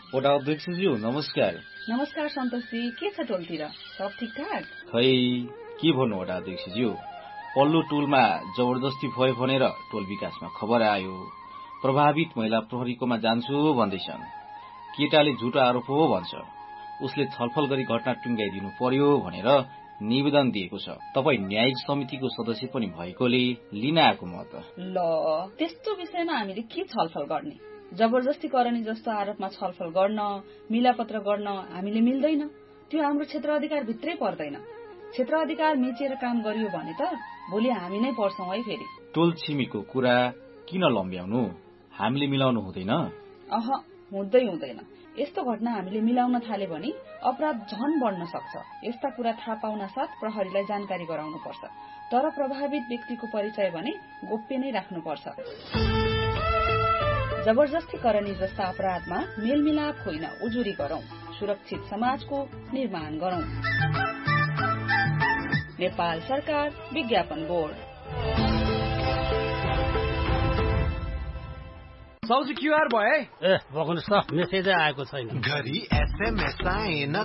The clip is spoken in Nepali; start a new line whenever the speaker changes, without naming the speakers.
वडा अध्यक्षज्यू नमस्कार।
नमस्कार सन्तोषजी, के छ टोलतिर सब ठिकठाक?
खै के भन्नु वडा अध्यक्षज्यू, पल्लो टोलमा जबरजस्ती भयो भनेर टोल विकासमा खबर आयो। प्रभावित महिला प्रहरीकोमा जान्छु भन्दैछन्। केटाले झुटो आरोप हो भन्छ। उसले छलफल गरी घटना टुङ्गाइदिनु पर्यो भनेर निवेदन दिएको छ। तपाई न्यायिक समितिको सदस्य पनि भएकोले लिन आएको म त।
ल, त्यस्तो विषयमा हामीले के छलफल गर्ने? जबरजस्ती करनी जस्तो आरोपमा छलफल गर्न, मिलापत्र गर्न हामीले मिल्दैन। त्यो हाम्रो क्षेत्र अधिकार भित्रै पर्दैन। क्षेत्र अधिकार मिचेर काम गरियो भने त भोलि हामी नै पर्छौं है फेरि।
टोल छिमेकीको कुरा किन लम्ब्याउनु? हामीले मिलाउनु हुँदैन?
हुँदैन। यस्तो घटना हामीले मिलाउन थाले भने अपराध झन बढ्न सक्छ। यस्ता कुरा थाहा पाउन साथ प्रहरीलाई जानकारी गराउनु पर्छ। तर प्रभावित व्यक्तिको परिचय भने गोप्य नै राख्नुपर्छ। जबरजस्ती करनी जस्ता अपराधमा मेलमिलाप होइन, उजुरी गरौं। सुरक्षित समाजको निर्माण गरौं। नेपाल सरकार विज्ञापन बोर्ड।
साउजी क्युआर भयो है?
बग्नुस् त, मेसेजै आएको छैन।
घरि एसएमएस आएन,